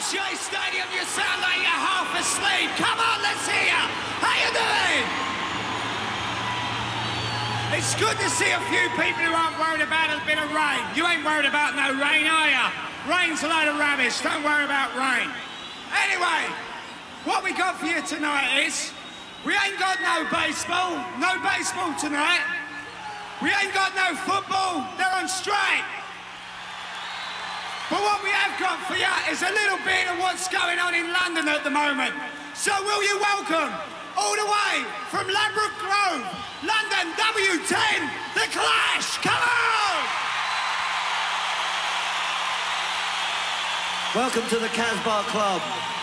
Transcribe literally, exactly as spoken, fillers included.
Shea Stadium, you sound like you're half asleep. Come on, let's hear you. How you doing? It's good to see a few people who aren't worried about a bit of rain. You ain't worried about no rain, are you? Rain's a load of rubbish. Don't worry about rain. Anyway, what we got for you tonight is we ain't got no baseball. No baseball tonight. We ain't got no football. They're on strike. But what we have got for you is a little bit of what's going on in London at the moment. So will you welcome, all the way from Ladbroke Grove, London W ten, The Clash. Come on! Welcome to the Casbah Club.